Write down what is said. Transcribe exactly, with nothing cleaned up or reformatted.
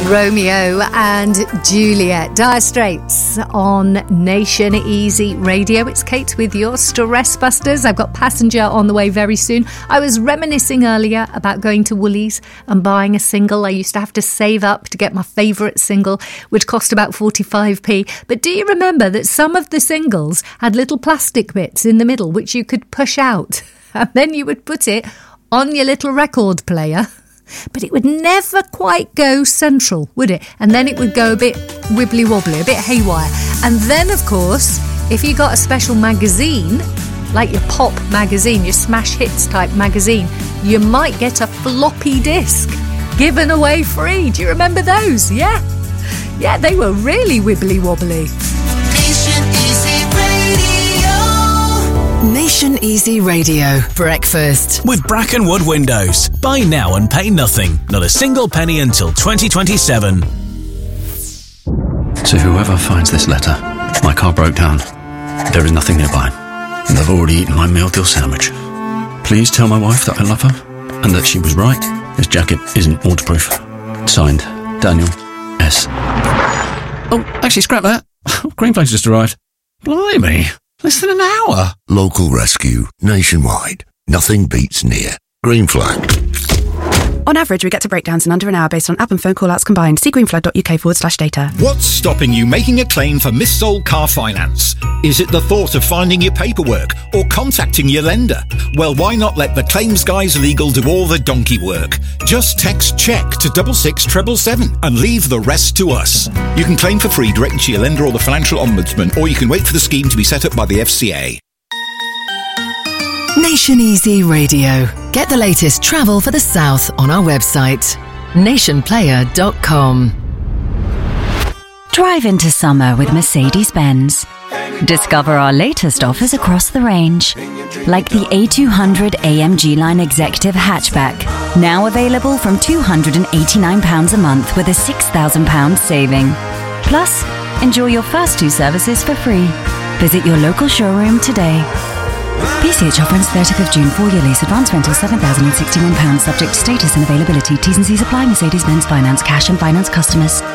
Romeo and Juliet, Dire Straits on Nation Easy Radio. It's Kate with your Stress Busters. I've got Passenger on the way very soon. I was reminiscing earlier about going to Woolies and buying a single. I used to have to save up to get my favourite single, which cost about forty-five p. But do you remember that some of the singles had little plastic bits in the middle which you could push out? And then you would put it on your little record player. But it would never quite go central, would it? And then it would go a bit wibbly-wobbly, a bit haywire. And then, of course, if you got a special magazine, like your Pop magazine, your Smash Hits type magazine, you might get a floppy disk given away free. Do you remember those? Yeah. Yeah, they were really wibbly-wobbly. Nation Easy Radio. Nation Easy Radio. Breakfast. With Brackenwood Windows. Buy now and pay nothing. Not a single penny until twenty twenty-seven. To whoever finds this letter, my car broke down. There is nothing nearby, and I've already eaten my meal deal sandwich. Please tell my wife that I love her, and that she was right. This jacket isn't waterproof. Signed, Daniel S. Oh, actually, scrap that. Green Flag's just arrived. Blimey, less than an hour. Local rescue, nationwide. Nothing beats near. Green Flag. On average, we get to breakdowns in under an hour based on app and phone call-outs combined. See greenflag.uk forward slash data. What's stopping you making a claim for missold car finance? Is it the thought of finding your paperwork or contacting your lender? Well, why not let the Claims Guys Legal do all the donkey work? Just text CHECK to double six treble seven and leave the rest to us. You can claim for free directly to your lender or the Financial Ombudsman, or you can wait for the scheme to be set up by the F C A. Nation Easy Radio. Get the latest travel for the South on our website, nation player dot com. Drive into summer with Mercedes-Benz. Discover our latest offers across the range, like the A two hundred A M G Line Executive Hatchback, now available from two hundred eighty-nine pounds a month with a six thousand pounds saving. Plus, enjoy your first two services for free. Visit your local showroom today. P C H offer ends thirtieth of June. Four-year lease. Advance rental seven thousand sixty-one pounds. Subject to status and availability. T's and C's apply. Mercedes-Benz Finance. Cash and finance customers.